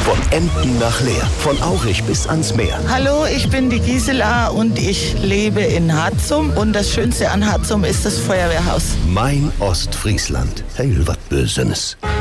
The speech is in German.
Von Emden nach Leer, von Aurich bis ans Meer. Hallo, ich bin die Gisela und ich lebe in Harzum. Und das Schönste an Harzum ist das Feuerwehrhaus. Mein Ostfriesland. Heil wat Bösenes.